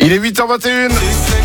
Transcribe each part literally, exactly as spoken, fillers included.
Il est huit heures vingt et une.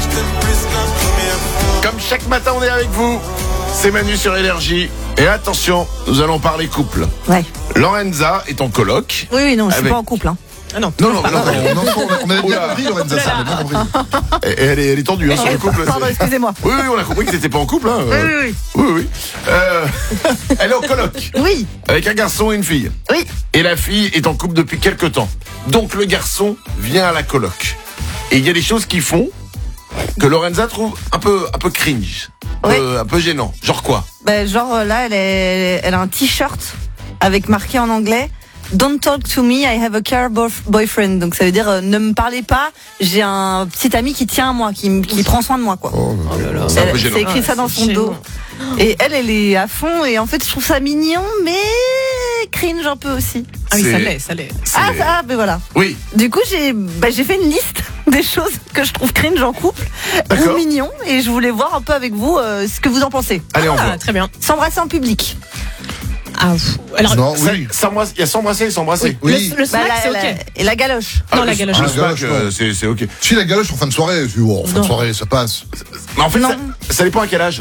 Comme chaque matin, on est avec vous. C'est Manu sur Énergie. Et attention, nous allons parler couple. Ouais. Lorenza est en coloc. Oui, oui, non, je suis avec... pas en couple. Hein. Ah non. Non, non, non, non, non, non, on avait bien compris, Lorenza, ça, on avait bien compris. Et elle est, elle est tendue hein, sur le couple. Pardon, excusez-moi. Oui, oui, on a compris que t'étais pas en couple. Hein. Oui, oui, oui. Oui, oui. Euh, elle est en coloc. Oui. Avec un garçon et une fille. Oui. Et la fille est en couple depuis quelques temps. Donc le garçon vient à la coloc. Et il y a des choses qui font que Lorenza trouve un peu, un peu cringe. Oui. Euh, un peu gênant. Genre quoi? Ben, genre là, elle, est, elle a un t-shirt avec marqué en anglais Don't talk to me, I have a car boyfriend. Donc ça veut dire euh, ne me parlez pas, j'ai un petit ami qui tient à moi, qui, qui prend soin de moi quoi. Oh, Oh là là. C'est un peu Elle- gênant. C'est écrit ça dans son dos. Et elle, elle est à fond et en fait je trouve ça mignon mais cringe un peu aussi. Ah oui, C'est- ça l'est, ça l'est. C'est- Ah, ah ben voilà. Oui. Du coup j'ai bah, j'ai fait une liste des choses que je trouve cringe en couple D'accord. ou mignon et je voulais voir un peu avec vous euh, ce que vous en pensez. Allez, on Ah, voit. très bien. S'embrasser en public. Ah, pff. Alors, Non, Ça- oui. s'embrasse- Il y a s'embrasser et s'embrasser. Oui. le, le Bah, smack, la- c'est la- ok. Et la galoche. Non, Ah, la le- galoche. Le Ah, smack, galoche, euh, non. c'est c'est ok. Si la galoche en fin de soirée, je dis, oh, en fin de Non. soirée, ça passe. Mais en fait, Non. ça, ça dépend à quel âge.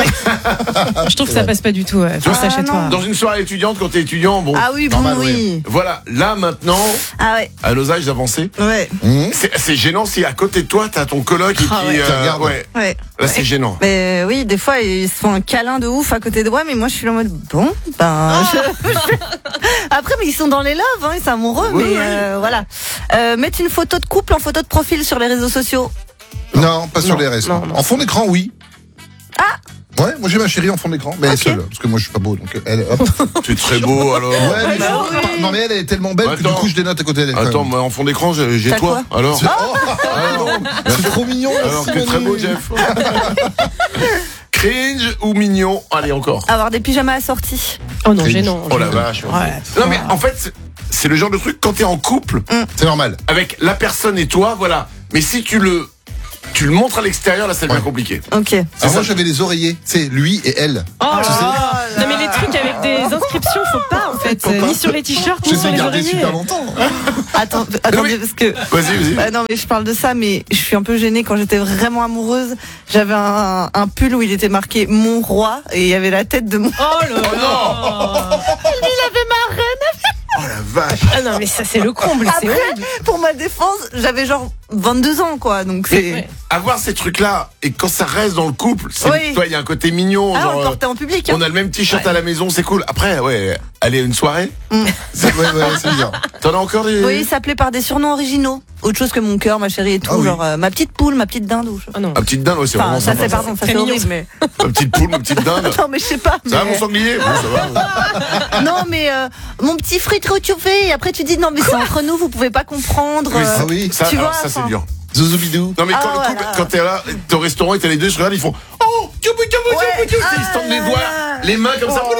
Je trouve que ça passe pas du tout. Ouais. Fais ça Ah, chez non. toi. Dans une soirée étudiante, quand t'es étudiant, bon. Ah oui, bon Normal, oui. Voilà, là maintenant, Ah ouais. à nos âges avancés, Ouais. Mmh. c'est c'est gênant si à côté de toi t'as ton coloc et qui, Ah ouais. Qui regarde. ouais, Ouais. là c'est gênant. Mais oui, des fois ils se font un câlin de ouf à côté de moi, mais moi je suis là en mode bon, ben. je- je- Après, mais ils sont dans les loves, hein, ils sont amoureux, Oui, mais oui. euh, voilà. Euh, mettre une photo de couple en photo de profil sur les réseaux sociaux. Non, pas sur Non, les restes. non, non. En fond d'écran, oui. Ah. Ouais, moi j'ai ma chérie en fond d'écran, mais elle est Ok. seule, parce que moi je suis pas beau, donc elle. Hop. Tu es très beau alors. Ouais, mais bah je- oui. non mais elle est tellement belle que Attends. du coup je dénote à côté d'elle. quand Attends, même. moi en fond d'écran j'ai j'ai T'as toi. quoi Alors. C'est- Oh, Ah, non. c'est trop mignon. Alors merci, que très beau Manu. Jeff. Cringe ou mignon? Allez encore. Avoir des pyjamas assortis. Oh non, Cringe. gênant. Oh la gênant. vache. Ouais. Non mais en fait c'est- c'est le genre de truc quand t'es en couple C'est normal. avec la personne et toi, voilà. Mais si tu le tu le montres à l'extérieur, là ça devient Ouais. compliqué. Ok. Alors ça. moi j'avais les oreillers, c'est lui et elle. Oh là Tu sais- là. Non, mais les trucs avec des inscriptions, faut pas en fait. Faut pas. Ni sur les t-shirts, ni J'ai sur essayé de les garder oreillers. super longtemps. Attends, attendez, mais- parce que. Vas-y, vas-y. Bah non mais je parle de ça mais je suis un peu gênée quand j'étais vraiment amoureuse. J'avais un, un pull où il était marqué mon roi et il y avait la tête de mon. Oh là là. Il avait ma reine. Oh la vache. Ah non, mais ça c'est le comble, c'est Après, horrible. pour ma défense, j'avais genre vingt-deux ans quoi donc c'est. Ouais. Avoir ces trucs-là et quand ça reste dans le couple, c'est Oui. toi il y a un côté mignon. Ah, on genre, le euh, portait en public. Hein. on a le même t-shirt à la maison, c'est cool. Après, ouais, aller à une soirée. C'est- Ouais, ouais, c'est bien. T'en as encore des. Oui, il s'appelait par des surnoms originaux. Autre chose que mon cœur, ma chérie et tout. Ah oui. Genre euh, ma petite poule, ma petite dinde. Ou... Ah non. Ma petite dinde, ouais, c'est Enfin, vraiment ça sympa. c'est pardon, ça Très c'est mignon. horrible. Mais... Ma petite poule, ma petite dinde. non mais je sais pas. Ça va mais- mon sanglier? Oui, ça va. Non mais euh, mon petit frite retrouvé. Et après tu dis non mais c'est entre nous, vous pouvez pas comprendre. Oui, euh, Ah oui. Ça, Tu alors, vois, ça c'est enfin. dur. Zouzobidou. Non mais Ah, quand le couple, voilà. quand t'es là, t'es au restaurant et t'as les deux, ils se regardent, ils font oh, tchou, tchou, tchou, Ouais. tchou, tchou. Ils se tendent les Ah, doigts, là. les mains comme ça. Oh.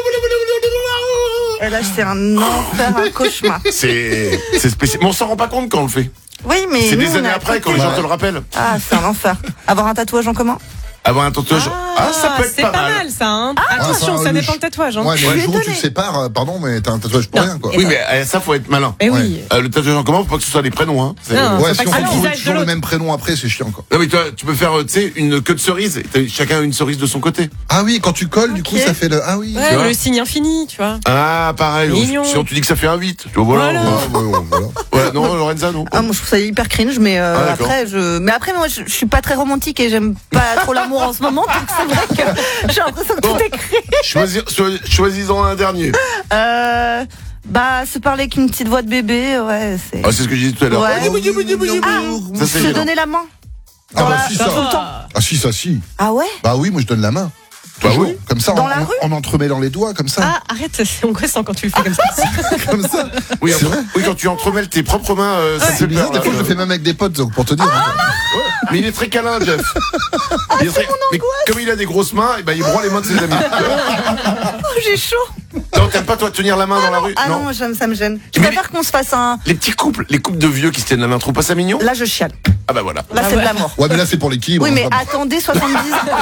Et là c'est un enfer, un cauchemar. C'est c'est spécial. Mais on s'en rend pas compte quand on le fait. Oui mais C'est nous, des on années est à après quand côté. les gens te le rappellent. Ah c'est un enfer. Avoir un tatouage en commun. Avoir un tatouage. Ah, ça peut être c'est pas, pas mal. mal ça. Hein. Ah, Attention, enfin, ça le dépend ch- le tatouage. Hein. Ouais, mais Je le suis jour où tu étonnée. te sépares, euh, pardon, mais t'as un tatouage pour Non. rien, quoi. Oui, mais euh, ça faut être malin. Mais Ouais. oui. Euh, le tatouage en commun, faut pas que ce soit les prénoms. Hein. C'est- Non. Ouais, faut si pas on que fait ça toujours, visage de toujours le l'autre. même prénom après, c'est chiant, quoi. Non mais toi, tu peux faire, tu sais, une queue de cerise. Et t'as- chacun a une cerise de son côté. Ah oui, quand tu colles, du coup, Ok. ça fait le. Ah oui. Ouais, vois le signe infini, tu vois. Ah, pareil. Mignon. Sinon, tu dis que ça fait un huit. Tu vois, voilà. Voilà. Ouais, ouais, ouais, voilà. Ouais, non, Lorenza, non. Ah, moi je trouve ça hyper cringe, mais euh, Ah, d'accord. après je, mais après moi je, je suis pas très romantique et j'aime pas trop l'amour en ce moment, donc c'est vrai que j'ai l'impression que Bon. tout est cringe. Choisir, choi- choisis-en un dernier. Euh, bah se parler avec une petite voix de bébé, ouais c'est. Ah, c'est ce que j'ai dit tout à l'heure. Ouais. Ah, ça c'est Se gênant. donner la main. Ah bah si, Ça ça. va. Ah si, ça, si. Ah ouais. Bah oui, moi je donne la main. Bah Toujours. oui. Comme ça, Dans en, la en- rue en entremêlant les doigts, comme ça. Ah, arrête, c'est angoissant quand tu le fais comme ça. Comme ça. Oui, C'est en- vrai. oui, quand tu entremêles tes propres mains, euh, ça C'est fait bizarre, peur. des là. fois je le fais même avec des potes, donc pour te dire. hein. Mais il est très câlin, Jeff. Il est très- Mais comme il a des grosses mains, eh ben, il broie les mains de ses amis. Oh j'ai chaud. Non, t'aimes pas toi tenir la main dans la rue? Ah non, moi, j'aime, ça me gêne. Je Mais préfère qu'on se fasse un. Les petits couples, les couples de vieux qui se tiennent la main, trouve pas ça mignon? Là je chiale. Ah bah voilà. Là Ah c'est ouais. de l'amour. Ouais, mais là c'est pour l'équilibre. Oui mais hein, attendez soixante-dix ans.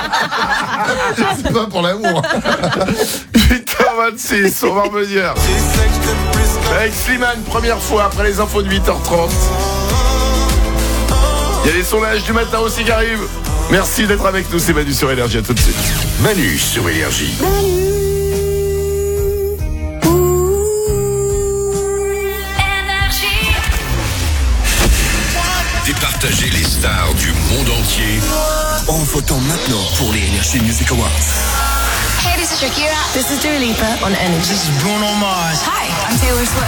c'est pas pour l'amour. huit heures vingt-six, on va revenir. Avec Slimane, première fois après les infos de huit heures trente. Il y a les sondages du matin aussi qui arrivent. Merci d'être avec nous, c'est Manu sur Énergie, à tout de suite. Manu sur Énergie. Départagez les stars du monde entier en votant maintenant pour les Energy Music Awards. Hey, this is Shakira. This is Dua Lipa on Energy. This is Bruno Mars. Hi, I'm Taylor Swift.